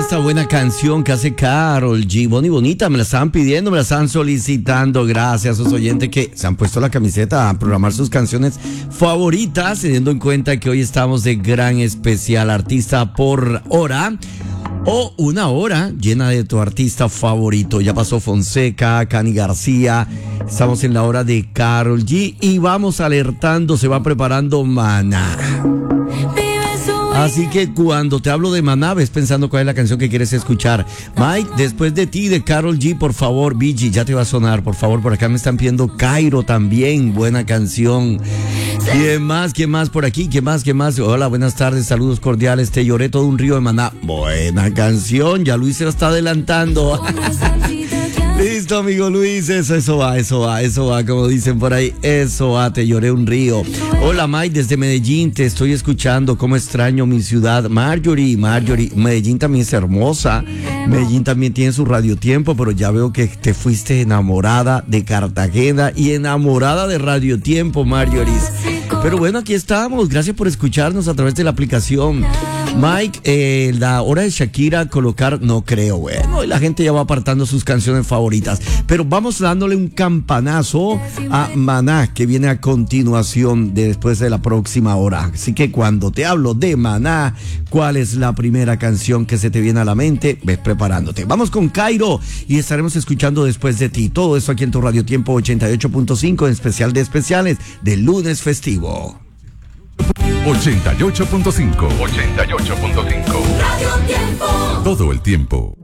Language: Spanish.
esta buena canción que hace Karol G. Bonita, me la estaban pidiendo, me la estaban solicitando. Gracias a sus oyentes que se han puesto la camiseta a programar sus canciones favoritas, teniendo en cuenta que hoy estamos de gran especial artista por hora. O una hora llena de tu artista favorito. Ya pasó Fonseca, Cani García. Estamos en la hora de Karol G. Y vamos alertando, se va preparando Maná. Así que cuando te hablo de Maná, ves pensando cuál es la canción que quieres escuchar. Mike, después de ti, de Karol G, por favor, BG, ya te va a sonar, por favor. Por acá me están pidiendo Cairo también, buena canción. ¿Quién más por aquí? ¿Quién más? Hola, buenas tardes, saludos cordiales. Te lloré todo un río de Maná. Buena canción, ya Luis se la está adelantando. Listo, amigo Luis, eso va, como dicen por ahí, eso va, te lloré un río. Hola, Mike, desde Medellín, te estoy escuchando, cómo extraño mi ciudad. Marjorie, Medellín también es hermosa, Medellín también tiene su radiotiempo, pero ya veo que te fuiste enamorada de Cartagena y enamorada de radiotiempo, Marjorie. Pero bueno, aquí estamos, gracias por escucharnos a través de la aplicación. Mike, la hora de Shakira colocar, no creo, bueno, la gente ya va apartando sus canciones favoritas, pero vamos dándole un campanazo a Maná, que viene a continuación después de la próxima hora. Así que cuando te hablo de Maná, ¿cuál es la primera canción que se te viene a la mente? Ves preparándote. Vamos con Cairo y estaremos escuchando después de ti. Todo eso aquí en tu Radio Tiempo 88.5, en especial de especiales del lunes festivo. 88.5. Radio Tiempo. Todo el tiempo.